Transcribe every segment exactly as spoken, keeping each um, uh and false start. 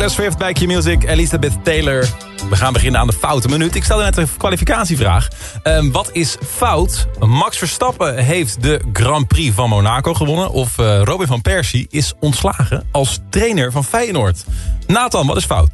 Taylor Swift bij Q-Music, Elizabeth Taylor. We gaan beginnen aan de foute minuut. Ik stelde net een kwalificatievraag. Um, wat is fout? Max Verstappen heeft de Grand Prix van Monaco gewonnen. Of uh, Robin van Persie is ontslagen als trainer van Feyenoord. Nathan, wat is fout?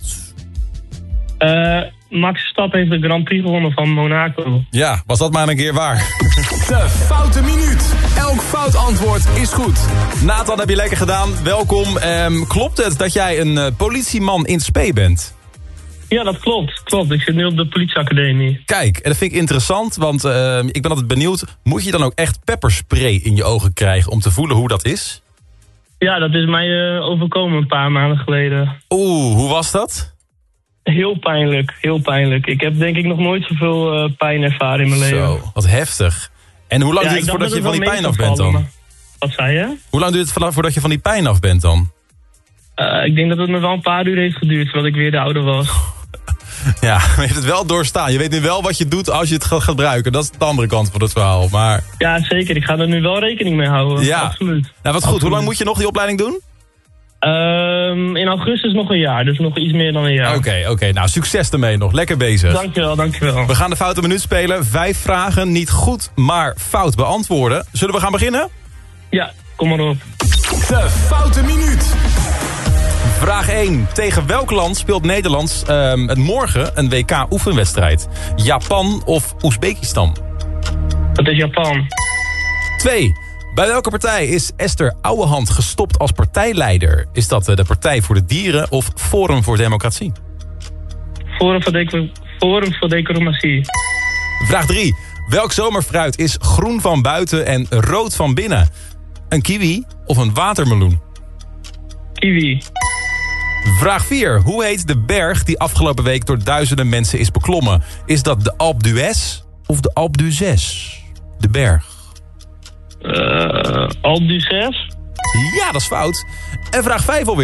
Uh, Max Verstappen heeft de Grand Prix gewonnen van Monaco. Ja, was dat maar een keer waar. De foute minuut. Elk fout antwoord is goed. Nathan, heb je lekker gedaan. Welkom. Um, klopt het dat jij een uh, politieman in spe bent? Ja, dat klopt. Klopt. Ik zit nu op de politieacademie. Kijk, en dat vind ik interessant, want uh, ik ben altijd benieuwd. Moet je dan ook echt pepperspray in je ogen krijgen om te voelen hoe dat is? Ja, dat is mij uh, overkomen een paar maanden geleden. Oeh, hoe was dat? Heel pijnlijk, heel pijnlijk. Ik heb denk ik nog nooit zoveel uh, pijn ervaren in mijn leven. Zo, wat heftig. En hoe lang ja, duurt het voordat je van die pijn af bent dan? Maar... Wat zei je? Hoe lang duurt het voordat je van die pijn af bent dan? Uh, ik denk dat het me wel een paar uur heeft geduurd voordat ik weer de oude was. Ja, maar je hebt het wel doorstaan. Je weet nu wel wat je doet als je het gaat gebruiken. Dat is de andere kant van het verhaal. Maar... Ja, zeker. Ik ga er nu wel rekening mee houden. Ja. Absoluut. Nou, wat goed. Absoluut. Hoe lang moet je nog die opleiding doen? Um, in augustus nog een jaar, dus nog iets meer dan een jaar. Oké, okay, oké. Okay. Nou, succes ermee nog. Lekker bezig. Dankjewel, dankjewel. We gaan de foute minuut spelen. Vijf vragen, niet goed, maar fout beantwoorden. Zullen we gaan beginnen? Ja, kom maar op. De foute minuut. Vraag één. Tegen welk land speelt Nederland um, het morgen een W K-oefenwedstrijd? Japan of Oezbekistan? Dat is Japan. twee. Bij welke partij is Esther Ouwehand gestopt als partijleider? Is dat de Partij voor de Dieren of Forum voor Democratie? Forum voor, de- Forum voor Democratie. Vraag drie. Welk zomerfruit is groen van buiten en rood van binnen? Een kiwi of een watermeloen? Kiwi. Vraag vier. Hoe heet de berg die afgelopen week door duizenden mensen is beklommen? Is dat de Alpe d'Huez of de Alpe d'Huez? De berg. Uh, Alpe d'Huez. Ja, dat is fout. En vraag vijf alweer.